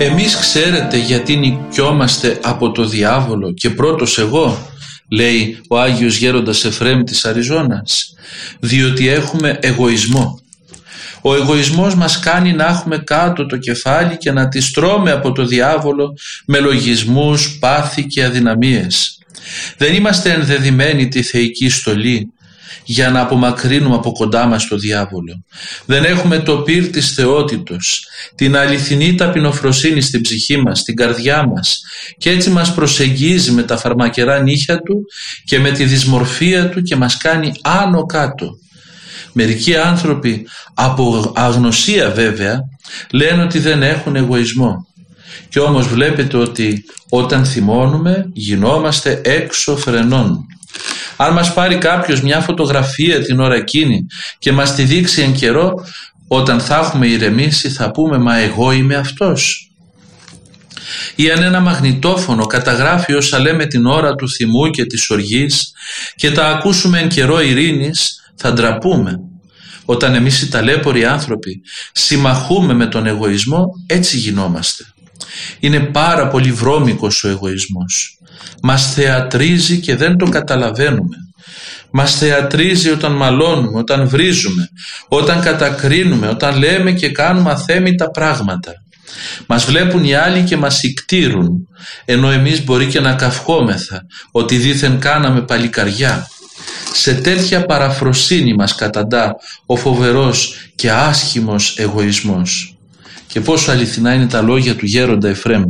Εμείς ξέρετε γιατί νικιόμαστε από το διάβολο και πρώτος εγώ, λέει ο Άγιος Γέροντας Εφραίμ της Αριζώνας, διότι έχουμε εγωισμό. Ο εγωισμός μας κάνει να έχουμε κάτω το κεφάλι και να τη τρώμε από το διάβολο με λογισμούς, πάθη και αδυναμίες. Δεν είμαστε ενδεδειμένοι τη θεϊκή στολή για να απομακρύνουμε από κοντά μας το διάβολο. Δεν έχουμε το πυρ της θεότητος, την αληθινή ταπεινοφροσύνη στην ψυχή μας, στην καρδιά μας, και έτσι μας προσεγγίζει με τα φαρμακερά νύχια του και με τη δυσμορφία του και μας κάνει άνω κάτω. Μερικοί άνθρωποι, από αγνωσία βέβαια, λένε ότι δεν έχουν εγωισμό. Και όμως βλέπετε ότι όταν θυμώνουμε γινόμαστε έξω φρενών. Αν μας πάρει κάποιος μια φωτογραφία την ώρα εκείνη και μας τη δείξει εν καιρό, όταν θα έχουμε ηρεμήσει θα πούμε «Μα εγώ είμαι αυτός». Ή αν ένα μαγνητόφωνο καταγράφει όσα λέμε την ώρα του θυμού και της οργής και τα ακούσουμε εν καιρό ειρήνης, θα ντραπούμε. Όταν εμείς οι ταλέποροι άνθρωποι συμμαχούμε με τον εγωισμό, έτσι γινόμαστε. Είναι πάρα πολύ βρώμικος ο εγωισμός. Μας θεατρίζει και δεν το καταλαβαίνουμε. Μας θεατρίζει όταν μαλώνουμε, όταν βρίζουμε, όταν κατακρίνουμε, όταν λέμε και κάνουμε αθέμητα πράγματα. Μας βλέπουν οι άλλοι και μας ικτήρουν, ενώ εμείς μπορεί και να καυχόμεθα ότι δήθεν κάναμε παλικαριά. Σε τέτοια παραφροσύνη μας καταντά ο φοβερός και άσχημος εγωισμός. Και πόσο αληθινά είναι τα λόγια του Γέροντα Εφραίμ.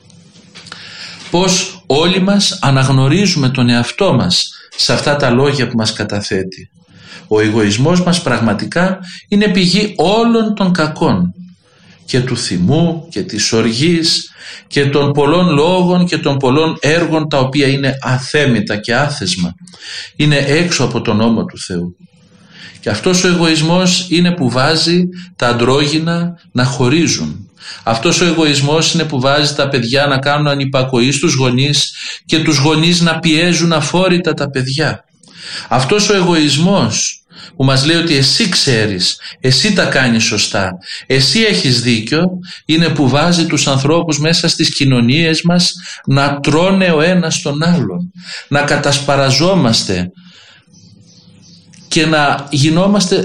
Πώς όλοι μας αναγνωρίζουμε τον εαυτό μας σε αυτά τα λόγια που μας καταθέτει. Ο εγωισμός μας πραγματικά είναι πηγή όλων των κακών, και του θυμού και της οργής και των πολλών λόγων και των πολλών έργων τα οποία είναι αθέμητα και άθεσμα. Είναι έξω από τον νόμο του Θεού. Και αυτός ο εγωισμός είναι που βάζει τα αντρόγυνα να χωρίζουν. Αυτός ο εγωισμός είναι που βάζει τα παιδιά να κάνουν ανυπακοή στους γονείς και τους γονείς να πιέζουν αφόρητα τα παιδιά. Αυτός ο εγωισμός που μας λέει ότι εσύ ξέρεις, εσύ τα κάνεις σωστά, εσύ έχεις δίκιο, είναι που βάζει τους ανθρώπους μέσα στις κοινωνίες μας να τρώνε ο ένας τον άλλον, να κατασπαραζόμαστε και να γινόμαστε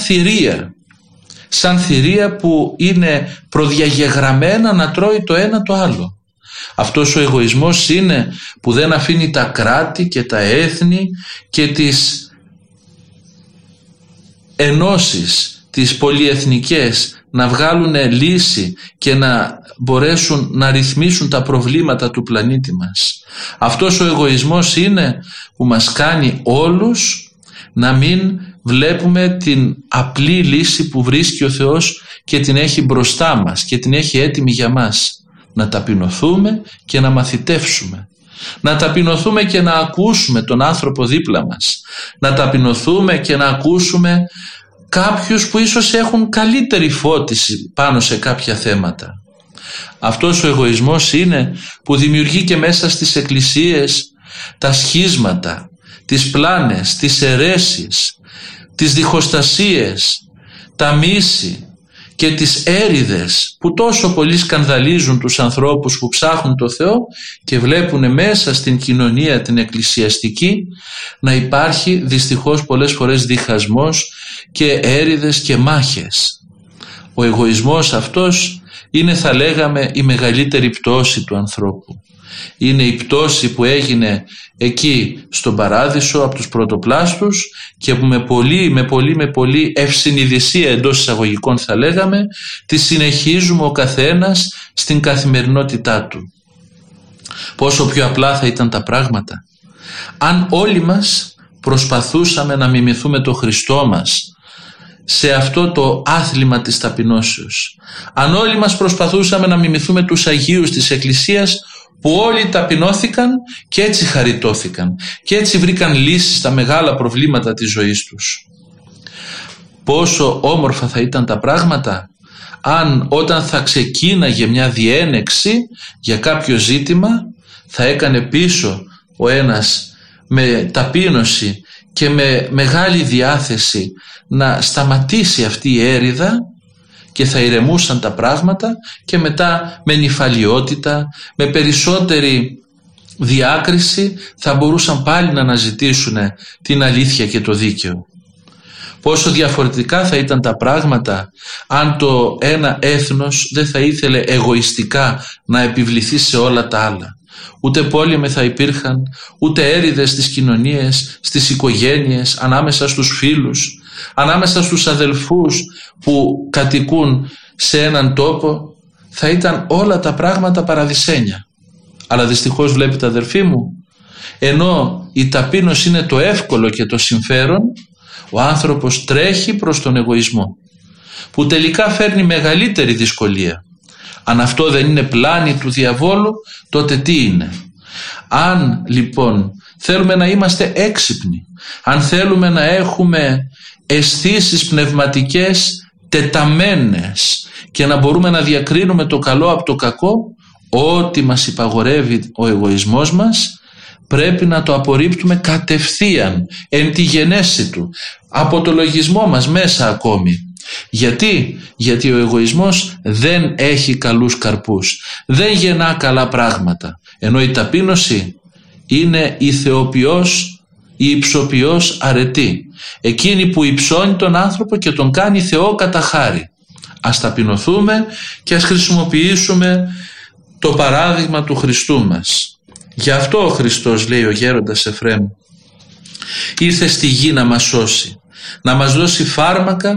σαν θηρία που είναι προδιαγεγραμμένα να τρώει το ένα το άλλο. Αυτός ο εγωισμός είναι που δεν αφήνει τα κράτη και τα έθνη και τις ενώσεις, τις πολυεθνικές να βγάλουν λύση και να μπορέσουν να ρυθμίσουν τα προβλήματα του πλανήτη μας. Αυτός ο εγωισμός είναι που μας κάνει όλους να μην βλέπουμε την απλή λύση που βρίσκει ο Θεός και την έχει μπροστά μας και την έχει έτοιμη για μας. Να ταπεινωθούμε και να μαθητεύσουμε. Να ταπεινωθούμε και να ακούσουμε τον άνθρωπο δίπλα μας. Να ταπεινωθούμε και να ακούσουμε κάποιους που ίσως έχουν καλύτερη φώτιση πάνω σε κάποια θέματα. Αυτός ο εγωισμός είναι που δημιουργεί και μέσα στις εκκλησίες τα σχίσματα, τις πλάνες, τις αιρέσεις, τις διχοστασίες, τα μίση και τις έρηδες που τόσο πολύ σκανδαλίζουν τους ανθρώπους που ψάχνουν το Θεό και βλέπουν μέσα στην κοινωνία την εκκλησιαστική να υπάρχει δυστυχώς πολλές φορές διχασμός και έρηδες και μάχες. Ο εγωισμός αυτός είναι, θα λέγαμε, η μεγαλύτερη πτώση του ανθρώπου. Είναι η πτώση που έγινε εκεί στον Παράδεισο από τους πρωτοπλάστους και που με πολύ ευσυνειδησία εντός εισαγωγικών θα λέγαμε τη συνεχίζουμε ο καθένας στην καθημερινότητά του. Πόσο πιο απλά θα ήταν τα πράγματα αν όλοι μας προσπαθούσαμε να μιμηθούμε το Χριστό μας σε αυτό το άθλημα της ταπεινώσεως. Αν όλοι μας προσπαθούσαμε να μιμηθούμε τους Αγίους της Εκκλησίας που όλοι ταπεινώθηκαν και έτσι χαριτώθηκαν και έτσι βρήκαν λύσεις στα μεγάλα προβλήματα της ζωής τους. Πόσο όμορφα θα ήταν τα πράγματα αν όταν θα ξεκίναγε μια διένεξη για κάποιο ζήτημα θα έκανε πίσω ο ένας με ταπείνωση και με μεγάλη διάθεση να σταματήσει αυτή η έρηδα και θα ηρεμούσαν τα πράγματα και μετά με νηφαλιότητα, με περισσότερη διάκριση θα μπορούσαν πάλι να αναζητήσουν την αλήθεια και το δίκαιο. Πόσο διαφορετικά θα ήταν τα πράγματα αν το ένα έθνος δεν θα ήθελε εγωιστικά να επιβληθεί σε όλα τα άλλα. Ούτε πόλεμοι θα υπήρχαν, ούτε έρηδες στις κοινωνίες, στις οικογένειες, ανάμεσα στους φίλους, ανάμεσα στους αδελφούς που κατοικούν σε έναν τόπο. Θα ήταν όλα τα πράγματα παραδεισένια. Αλλά δυστυχώς βλέπετε αδελφοί μου, ενώ η ταπείνωση είναι το εύκολο και το συμφέρον, ο άνθρωπος τρέχει προς τον εγωισμό, που τελικά φέρνει μεγαλύτερη δυσκολία. Αν αυτό δεν είναι πλάνη του διαβόλου, τότε τι είναι? Αν λοιπόν θέλουμε να είμαστε έξυπνοι, αν θέλουμε να έχουμε αισθήσεις πνευματικές τεταμένες και να μπορούμε να διακρίνουμε το καλό από το κακό, ό,τι μας υπαγορεύει ο εγωισμός μας πρέπει να το απορρίπτουμε κατευθείαν, εν τη γενέση του, από το λογισμό μας μέσα ακόμη. Γιατί ο εγωισμός δεν έχει καλούς καρπούς, δεν γεννά καλά πράγματα, ενώ η ταπείνωση είναι η θεοποιός, η υψοποιός αρετή, εκείνη που υψώνει τον άνθρωπο και τον κάνει Θεό κατά χάρη. Ας ταπεινωθούμε και ας χρησιμοποιήσουμε το παράδειγμα του Χριστού μας. Γι' αυτό ο Χριστός, λέει ο γέροντας Εφραίμ, ήρθε στη γη να μας σώσει, να μας δώσει φάρμακα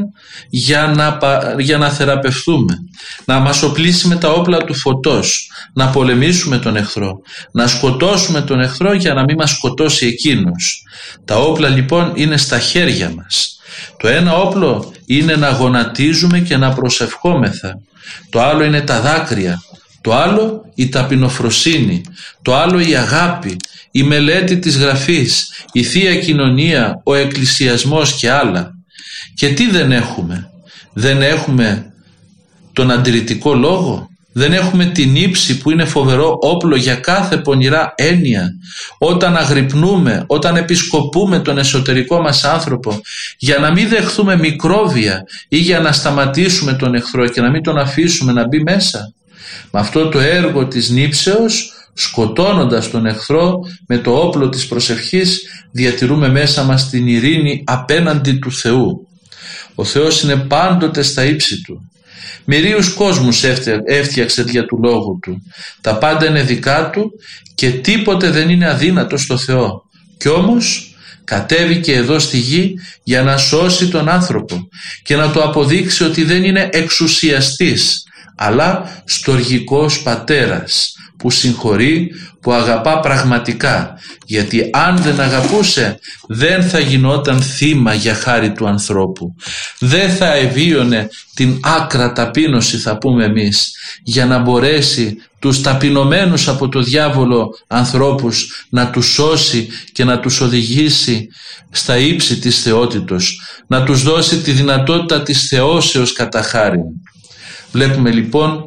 για να θεραπευθούμε, να μας οπλίσει με τα όπλα του φωτός, να πολεμήσουμε τον εχθρό, να σκοτώσουμε τον εχθρό για να μην μας σκοτώσει εκείνος. Τα όπλα λοιπόν είναι στα χέρια μας. Το ένα όπλο είναι να γονατίζουμε και να προσευχόμεθα, το άλλο είναι τα δάκρυα, το άλλο η ταπεινοφροσύνη, το άλλο η αγάπη, η μελέτη της Γραφής, η Θεία Κοινωνία, ο εκκλησιασμός και άλλα. Και τι δεν έχουμε? Δεν έχουμε τον αντιρρητικό λόγο, δεν έχουμε την ύψη που είναι φοβερό όπλο για κάθε πονηρά έννοια. Όταν αγρυπνούμε, όταν επισκοπούμε τον εσωτερικό μας άνθρωπο για να μην δεχθούμε μικρόβια ή για να σταματήσουμε τον εχθρό και να μην τον αφήσουμε να μπει μέσα. Με αυτό το έργο της νύψεως, σκοτώνοντας τον εχθρό με το όπλο της προσευχής, διατηρούμε μέσα μας την ειρήνη απέναντι του Θεού. Ο Θεός είναι πάντοτε στα ύψη του. Μυρίους κόσμους έφτιαξε δια του λόγου του. Τα πάντα είναι δικά του και τίποτε δεν είναι αδύνατο στο Θεό. Κι όμως κατέβηκε εδώ στη γη για να σώσει τον άνθρωπο και να του αποδείξει ότι δεν είναι εξουσιαστής, αλλά στοργικός πατέρας που συγχωρεί, που αγαπά πραγματικά, γιατί αν δεν αγαπούσε δεν θα γινόταν θύμα για χάρη του ανθρώπου, δεν θα ευίωνε την άκρα ταπείνωση, θα πούμε εμείς, για να μπορέσει τους ταπεινωμένους από το διάβολο ανθρώπους να τους σώσει και να τους οδηγήσει στα ύψη της θεότητος, να τους δώσει τη δυνατότητα της θεώσεως κατά χάρη. Βλέπουμε λοιπόν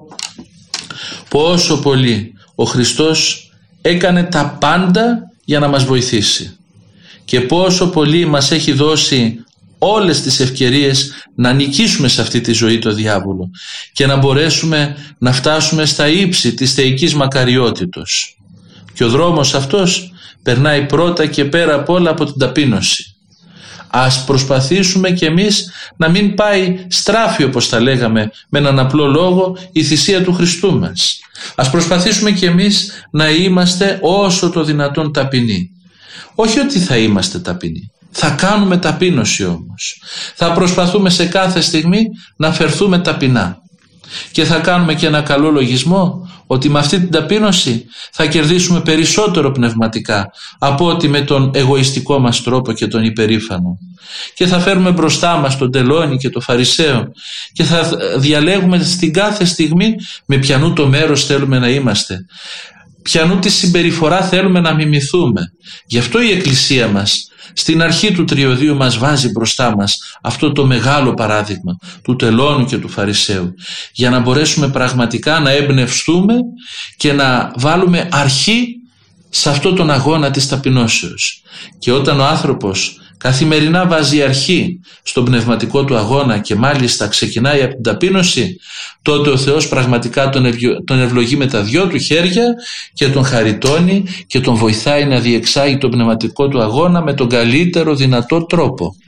πόσο πολύ ο Χριστός έκανε τα πάντα για να μας βοηθήσει και πόσο πολύ μας έχει δώσει όλες τις ευκαιρίες να νικήσουμε σε αυτή τη ζωή το διάβολο και να μπορέσουμε να φτάσουμε στα ύψη της θεϊκής μακαριότητος. Και ο δρόμος αυτός περνάει πρώτα και πέρα απ' όλα από την ταπείνωση. Ας προσπαθήσουμε κι εμείς να μην πάει στράφη, όπως τα λέγαμε με έναν απλό λόγο, η θυσία του Χριστού μας. Ας προσπαθήσουμε κι εμείς να είμαστε όσο το δυνατόν ταπεινοί. Όχι ότι θα είμαστε ταπεινοί, θα κάνουμε ταπείνωση όμως. Θα προσπαθούμε σε κάθε στιγμή να φερθούμε ταπεινά. Και θα κάνουμε και ένα καλό λογισμό ότι με αυτή την ταπείνωση θα κερδίσουμε περισσότερο πνευματικά από ότι με τον εγωιστικό μας τρόπο και τον υπερήφανο. Και θα φέρουμε μπροστά μας τον τελώνη και τον φαρισαίο και θα διαλέγουμε στην κάθε στιγμή με ποιανού το μέρος θέλουμε να είμαστε, ποιανού τη συμπεριφορά θέλουμε να μιμηθούμε. Γι' αυτό η Εκκλησία μας στην αρχή του τριωδίου μας βάζει μπροστά μας αυτό το μεγάλο παράδειγμα του τελώνου και του φαρισαίου, για να μπορέσουμε πραγματικά να εμπνευστούμε και να βάλουμε αρχή σε αυτό τον αγώνα της ταπεινώσεως. Και όταν ο άνθρωπος καθημερινά βάζει αρχή στον πνευματικό του αγώνα και μάλιστα ξεκινάει από την ταπείνωση, τότε ο Θεός πραγματικά τον ευλογεί με τα δυο του χέρια και τον χαριτώνει και τον βοηθάει να διεξάγει τον πνευματικό του αγώνα με τον καλύτερο δυνατό τρόπο.